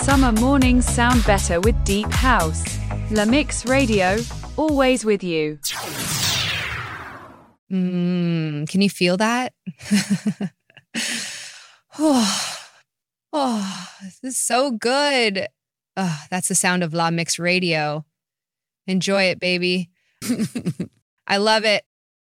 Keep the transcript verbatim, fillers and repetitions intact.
summer mornings sound better with deep house. La Mix Radio, always with you. Mm, can you feel that? oh, oh, this is so good. Oh, that's the sound of La Mix Radio. Enjoy it, baby. I love it.